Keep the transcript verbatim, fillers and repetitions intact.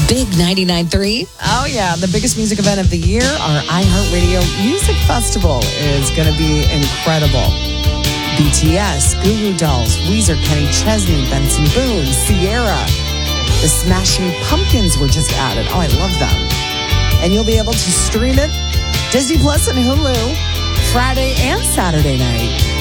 Big ninety-nine point three. Oh, yeah. The biggest music event of the year, our iHeartRadio Music Festival, is going to be incredible. B T S, Goo Goo Dolls, Weezer, Kenny Chesney, Benson Boone, Sierra. The Smashing Pumpkins were just added. Oh, I love them. And you'll be able to stream it, Disney Plus and Hulu, Friday and Saturday night.